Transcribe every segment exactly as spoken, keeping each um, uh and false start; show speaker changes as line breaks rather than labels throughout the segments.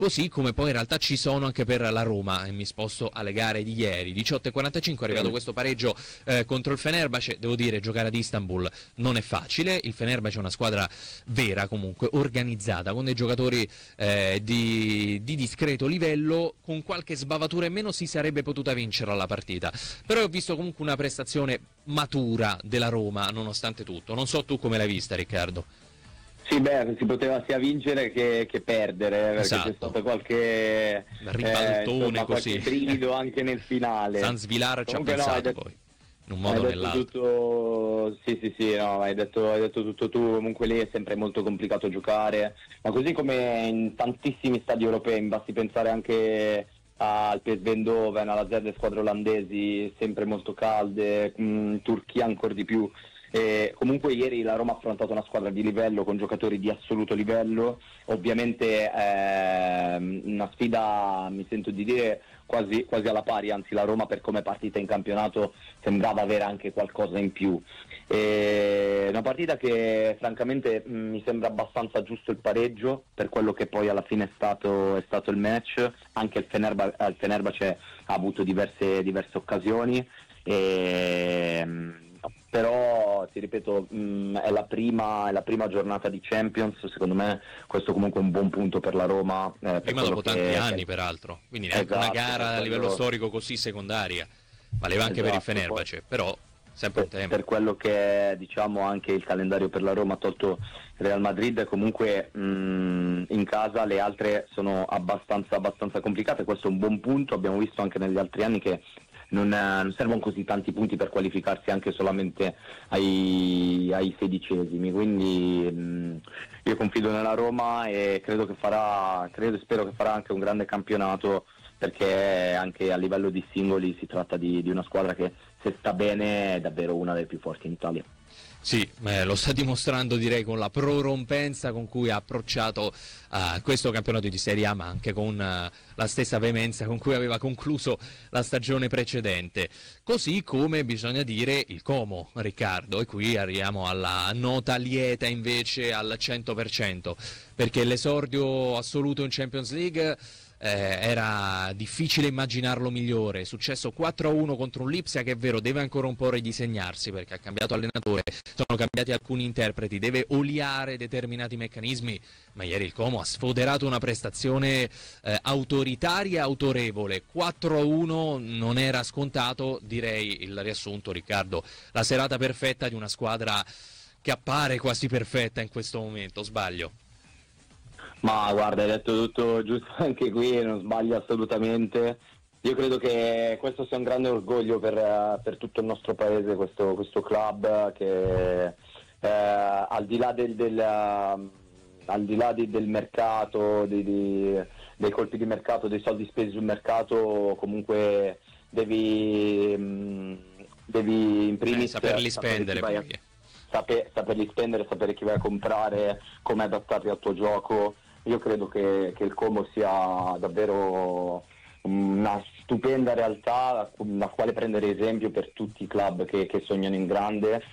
così come poi in realtà ci sono anche per la Roma, e mi sposto alle gare di ieri. diciotto e quarantacinque è arrivato questo pareggio eh, contro il Fenerbahce. Devo dire, giocare ad Istanbul non è facile, il Fenerbahce è una squadra vera, comunque organizzata, con dei giocatori eh, di, di discreto livello. Con qualche sbavatura in meno si sarebbe potuta vincere la partita, però ho visto comunque una prestazione matura della Roma nonostante tutto. Non so tu come l'hai vista, Riccardo.
Sì, beh, si poteva sia vincere che, che perdere, perché
esatto.
c'è stato qualche
ribaltone,
eh, insomma,
così,
qualche brivido anche nel finale.
San Svilar ci ha
Comunque,
pensato
no, detto,
poi in un modo o nell'altro.
Tutto, sì, sì, sì, no, hai detto, hai detto tutto tu. Comunque lì è sempre molto complicato giocare, ma così come in tantissimi stadi europei, basti pensare anche al P S V Eindhoven, alla Z, le squadre olandesi sempre molto calde, in Turchia ancora di più. E comunque ieri la Roma ha affrontato una squadra di livello, con giocatori di assoluto livello, ovviamente ehm, una sfida, mi sento di dire, quasi, quasi alla pari, anzi la Roma per come è partita in campionato sembrava avere anche qualcosa in più. E una partita che francamente mh, mi sembra abbastanza giusto il pareggio per quello che poi alla fine è stato, è stato il match. Anche il, Fenerba, il Fenerbahce ha avuto diverse, diverse occasioni, e, però ti ripeto, mh, è, la prima, è la prima giornata di Champions. Secondo me questo comunque è un buon punto per la Roma, eh,
prima dopo tanti che, anni peraltro, quindi neanche esatto, una gara a livello quello... storico così secondaria, valeva anche esatto, per il Fenerbahce, poi... però sempre un
per,
tempo.
Per quello che è, diciamo, anche il calendario per la Roma, tolto Real Madrid, comunque mh, in casa le altre sono abbastanza, abbastanza complicate. Questo è un buon punto. Abbiamo visto anche negli altri anni che non, non servono così tanti punti per qualificarsi anche solamente ai, ai sedicesimi, quindi mh, io confido nella Roma e credo che farà, credo e spero che farà anche un grande campionato, perché anche a livello di singoli si tratta di, di una squadra che, se sta bene, è davvero una delle più forti in Italia.
Sì, eh, lo sta dimostrando, direi, con la prorompenza con cui ha approcciato uh, questo campionato di Serie A, ma anche con uh, la stessa veemenza con cui aveva concluso la stagione precedente. Così come bisogna dire il Como, Riccardo, e qui arriviamo alla nota lieta invece al cento per cento, perché l'esordio assoluto in Champions League Eh, era difficile immaginarlo migliore. È successo quattro a uno contro un Lipsia che, è vero, deve ancora un po' ridisegnarsi perché ha cambiato allenatore, sono cambiati alcuni interpreti, deve oliare determinati meccanismi, ma ieri il Como ha sfoderato una prestazione eh, autoritaria e autorevole. Quattro a uno non era scontato, direi il riassunto, Riccardo, la serata perfetta di una squadra che appare quasi perfetta in questo momento, sbaglio?
Ma guarda, hai detto tutto giusto anche qui, non sbaglio assolutamente. Io credo che questo sia un grande orgoglio per, per tutto il nostro paese, questo, questo club che eh, al di là del, del, al di là di, del mercato, di, di, dei colpi di mercato, dei soldi spesi sul mercato, comunque devi, mh, devi in primis
eh, saperli spendere,
vai a, saper, saperli spendere, sapere chi vai a comprare, come adattarli al tuo gioco. Io credo che, che il Como sia davvero una stupenda realtà da quale prendere esempio per tutti i club che, che sognano in grande.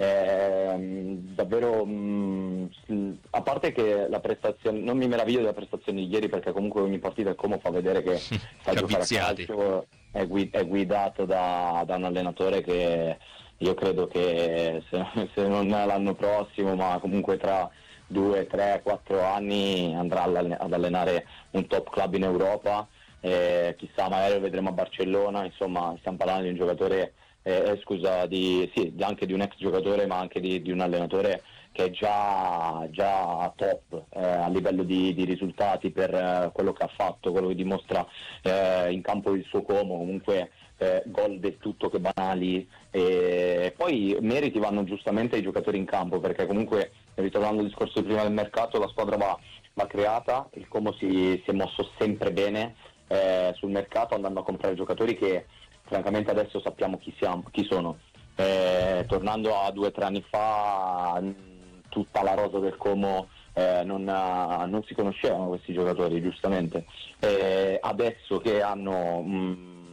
Eh, davvero mh, a parte che la prestazione, non mi meraviglio della prestazione di ieri, perché comunque ogni partita il Como fa vedere che sa giocare a calcio, è, guid- è guidato da, da un allenatore che io credo che se, se non l'anno prossimo, ma comunque tra due, tre, quattro anni andrà ad allenare un top club in Europa, eh, chissà, magari lo vedremo a Barcellona. Insomma, stiamo parlando di un giocatore, eh, scusa, di, sì, anche di un ex giocatore, ma anche di, di un allenatore che è già, già top eh, a livello di, di risultati per eh, quello che ha fatto, quello che dimostra eh, in campo il suo Como. Comunque eh, gol del tutto che banali, e poi meriti vanno giustamente ai giocatori in campo, perché comunque, ritornando al discorso prima del mercato, la squadra va, va creata, il Como si, si è mosso sempre bene eh, sul mercato, andando a comprare giocatori che francamente adesso sappiamo chi, siamo, chi sono. Eh, tornando a due o tre anni fa, tutta la rosa del Como eh, non, non si conoscevano questi giocatori, giustamente. Eh, adesso che hanno mh,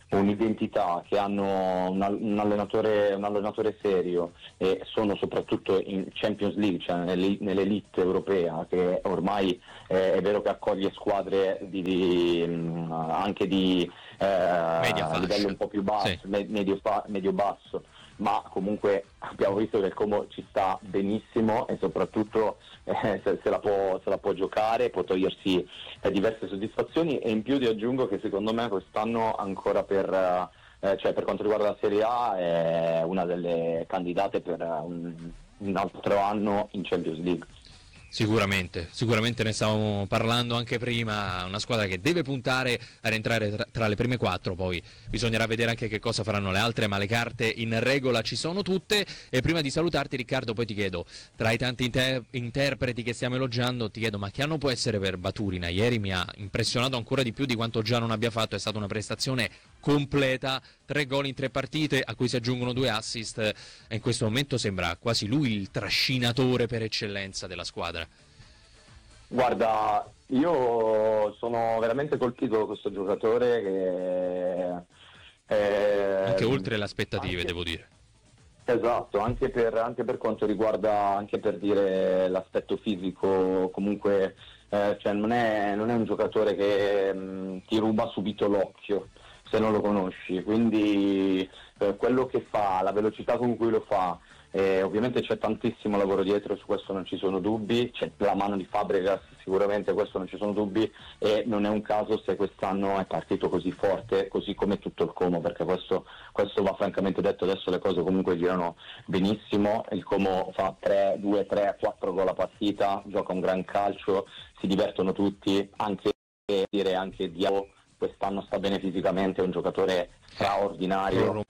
un'identità, che hanno un, un, allenatore, un allenatore serio e sono soprattutto in Champions League, cioè nell'elite europea, che ormai eh, è vero che accoglie squadre di, di, anche di eh, livello un po' più basso, sì. medio, medio basso, ma comunque abbiamo visto che il Como ci sta benissimo e soprattutto eh, se, se, la può, se la può giocare, può togliersi eh, diverse soddisfazioni, e in più ti aggiungo che secondo me quest'anno ancora per, eh, cioè per quanto riguarda la Serie A è una delle candidate per un, un altro anno in Champions League.
Sicuramente, sicuramente ne stavamo parlando anche prima, una squadra che deve puntare a rientrare tra, tra le prime quattro, poi bisognerà vedere anche che cosa faranno le altre, ma le carte in regola ci sono tutte. E prima di salutarti, Riccardo, poi ti chiedo, tra i tanti inter- interpreti che stiamo elogiando, ti chiedo, ma che anno può essere per Baturina? Ieri mi ha impressionato ancora di più di quanto già non abbia fatto, è stata una prestazione completa, tre gol in tre partite a cui si aggiungono due assist, e in questo momento sembra quasi lui il trascinatore per eccellenza della squadra.
Guarda, io sono veramente colpito da questo giocatore che
è... anche oltre le aspettative,
anche...
devo dire.
Esatto, anche per, anche per quanto riguarda, anche per dire l'aspetto fisico, comunque eh, cioè non, è, non è un giocatore che mh, ti ruba subito l'occhio se non lo conosci, quindi eh, quello che fa, la velocità con cui lo fa, eh, ovviamente c'è tantissimo lavoro dietro, su questo non ci sono dubbi, c'è la mano di Fabregas, sicuramente questo non ci sono dubbi, e non è un caso se quest'anno è partito così forte, così come tutto il Como, perché questo, questo va francamente detto, adesso le cose comunque girano benissimo, il Como fa tre, due, tre, quattro gol a partita, gioca un gran calcio, si divertono tutti, anche dire anche Diao quest'anno sta bene fisicamente, è un giocatore straordinario,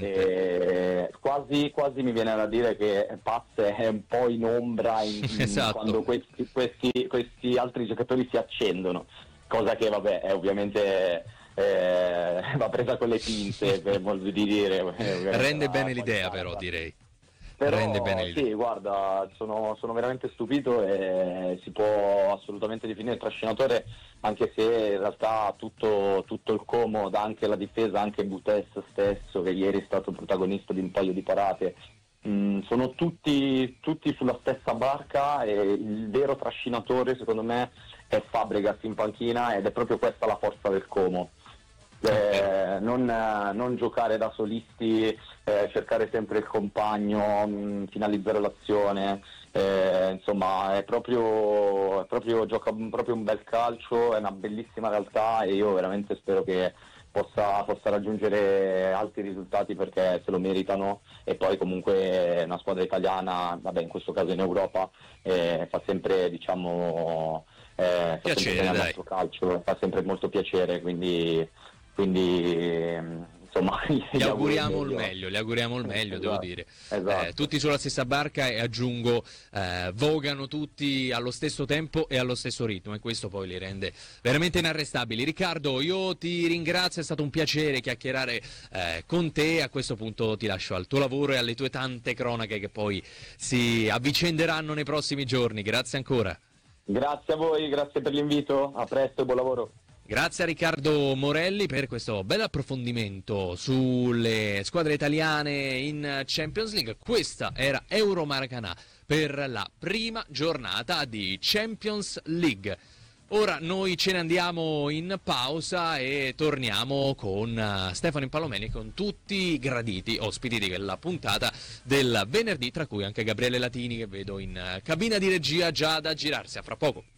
e quasi, quasi mi viene da dire che Paz è un po' in ombra in, in
esatto.
quando questi, questi, questi altri giocatori si accendono, cosa che vabbè è ovviamente eh, va presa con le pinze, per modo di dire.
Rende bene l'idea però, direi.
Però
Rende bene
sì, guarda, sono, sono veramente stupito e si può assolutamente definire trascinatore, anche se in realtà tutto, tutto il Como, anche la difesa, anche Butes stesso, che ieri è stato protagonista di un paio di parate, mh, sono tutti, tutti sulla stessa barca, e il vero trascinatore secondo me è Fabregas in panchina, ed è proprio questa la forza del Como. Eh, non, non giocare da solisti, eh, cercare sempre il compagno, mh, finalizzare l'azione, eh, insomma è proprio, è proprio gioca proprio un bel calcio, è una bellissima realtà, e io veramente spero che possa, possa raggiungere alti risultati, perché se lo meritano, e poi comunque una squadra italiana, vabbè in questo caso in Europa, eh, fa sempre diciamo eh, fa
piacere,
sempre
dai.
il nostro calcio, fa sempre molto piacere, quindi Quindi insomma
gli auguriamo il meglio, gli auguriamo il meglio, esatto, devo dire.
Esatto.
Eh, tutti sulla stessa barca, e aggiungo, eh, vogano tutti allo stesso tempo e allo stesso ritmo, e questo poi li rende veramente inarrestabili. Riccardo, io ti ringrazio, è stato un piacere chiacchierare eh, con te. A questo punto ti lascio al tuo lavoro e alle tue tante cronache che poi si avvicenderanno nei prossimi giorni. Grazie ancora.
Grazie a voi, grazie per l'invito, a presto e buon lavoro.
Grazie a Riccardo Morelli per questo bel approfondimento sulle squadre italiane in Champions League. Questa era Euromaracanà per la prima giornata di Champions League. Ora noi ce ne andiamo in pausa e torniamo con Stefano Impallomeni, con tutti i graditi ospiti della puntata del venerdì, tra cui anche Gabriele Latini, che vedo in cabina di regia già da girarsi. A fra poco.